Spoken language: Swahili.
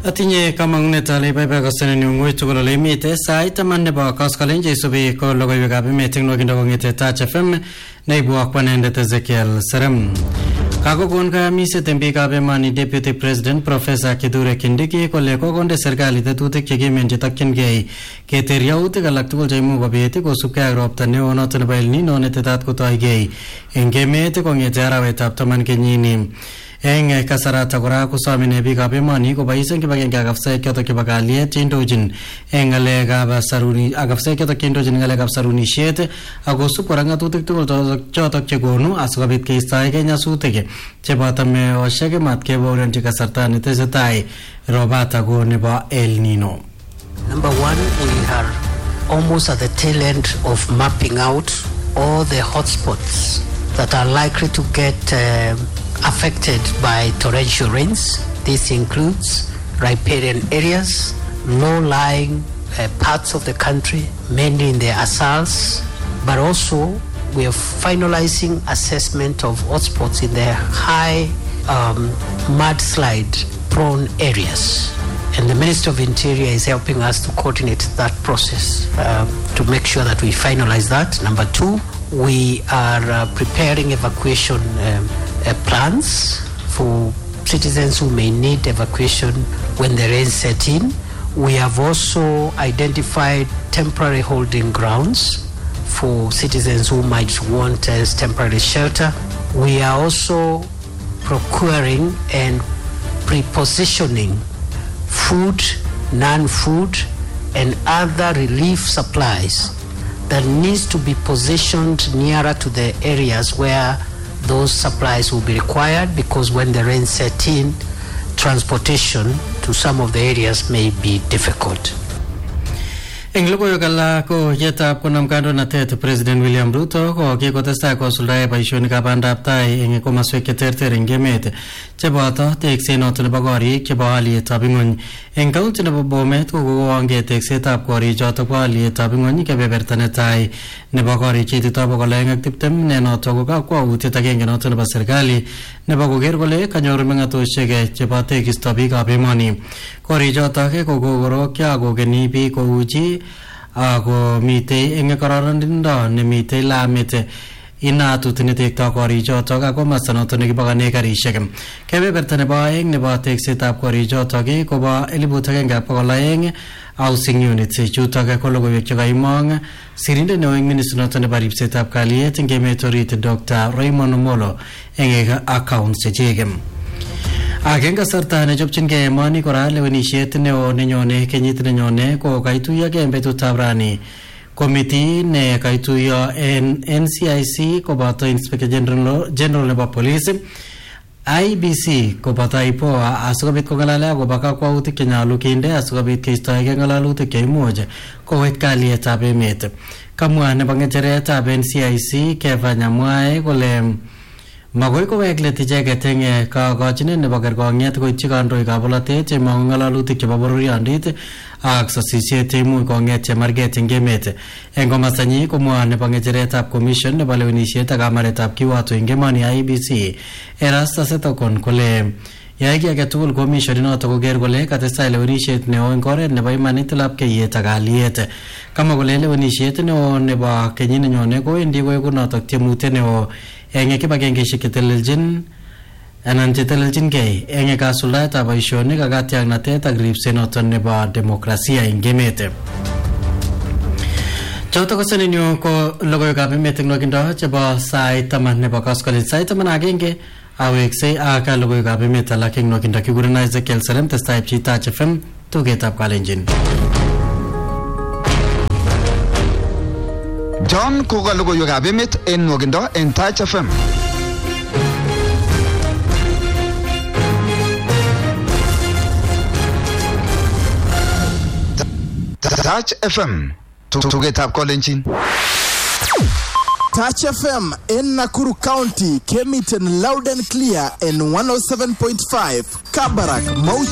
Atinye kamang'unet ale ibaibaiaksen ng'weny tugul ole imite sait taman nebo koskolen cheisubi ko logoiwekab emet eng nwokindo kong'ete Touch FM neibu akwanendet Ezekiel Serem. Kakokon kayamiset eng biikab emoni Deputy President Professor Kithure Kindiki kole kokonde serikali tetutik chekimen chetokyingei keter yautik alak tugul cheimuch kobit kosubkei ak ropta neo noto nebo El Nino netetat kotoigei eng emet kong'ete arawetab taman kenyini. Eng kasarata kora kosomine biikab emoni kobois eng kibagenge ak afisaek chotok chebo kalyet cheindochin eng ng'alekab sarunisiet akosub kora ng'atutik tugul chotok chekonu asikobit keistoegei nyasutik cheboto meoshek matkebouronchi kasarta netesetai robata ko nebo El Nino. Number one, we are almost at the tail end of mapping out all the hotspots that are likely to get affected by torrential rains. This includes riparian areas, low-lying parts of the country, mainly in the Asals, but also we are finalizing assessment of hotspots in the high mudslide-prone areas. And the Minister of Interior is helping us to coordinate that process to make sure that we finalize that. Number two, we are preparing evacuation plans for citizens who may need evacuation when the rain set in. We have also identified temporary holding grounds for citizens who might want temporary shelter. We are also procuring and prepositioning food, non-food, and other relief supplies that needs to be positioned nearer to the areas where those supplies will be required, because when the rain set in, transportation to some of the areas may be difficult. Eng logoiwek alak ko yetab konam kandoinatet President William Ruto ko kikotestai kosuldae boisionikab bandab tai eng komoswek cheterter eng emet cheboto tekset noto nebo korik chebo alyetab ing'ony. Eng kaunti nebo Bomet ko kokowangei teksetab korik choto bo alyetab ing'ony kebeberta netai nebo korik cheititoi 220 ne noto ko kakwautiet agenge noto nebo serikali nebo koker kole kanyor meng'atoshek chebo tekisto biikab emoni. Korik choto ko kokorokyo akokeni biik kouchi ako mitei eng kororonindo nemitei lamit inatut netektoi korichotok ako masta notok nekibokane karishek. Kebeberta nebo aeng nebo teksetab korichotok kobo 1200 housing units. Chutok ko logoiwek chekaimong sirindet neo eng ministry notok nebo ripsetab kalyet eng emet orit Dr. Raymond Omolo eng accounts chechik. Eng kasarta nechopchingei emoni kora lewenisiet neo nenyone kenyit nenyone ko kaituyogei eng betutab rani komiti ne kaituyo en NCIC koboto Inspector General nebo Police, IBC koboto IPOA asikobit kong'alale akobo kakwautik chenyolu kinde asikobit keistoegei ng'alalutik cheimuch kowech kalyetab emet. Kamwa nebo ng'echeretab NCIC Keva Nyamwae kole magoi kowek let icheket eng kakochinet nebo kerkong'et koityi kandoikab bolotet chemong'u ng'alalutik chebo bororiondit ak sasisiet cheimuch kong'et chemarget eng emet. Eng komastanyi komwa nebo ng'echeretab commission nebo lewenisiet ak kamaretab kiwato eng emoni IBC Erastus Etokon kole yae ki age tugul commission inoto koker kole katestai lewenisiet neo eng oret nebo imanit lapkeiyet ak kalyet. Kama kole lewenisiet neo nebo kenyit nenyone kowendi koeku notok tiemutiet neo eng kibagengeishek chetelelchin anan chetelelchingei eng kasuldaetab boisionik ak katiaknatet ak ripset noton nebo demokrasia eng emet. Choto ko seninyo ko logoiwekab emet eng nwokindo chebo sait 10 nebo koskolen. Sait 11 aweksei ak logoiwekab emet alak eng nwokindo. Kigurena Ezekiel Serem, testai pchi Touch FM tugetab Kalenjin. John koka logoiwekab emet en nwokindo en Touch FM. Touch FM tugetab Kalenjin. Touch FM in Nakuru County came it in loud and clear in 107.5 Kabarak Mau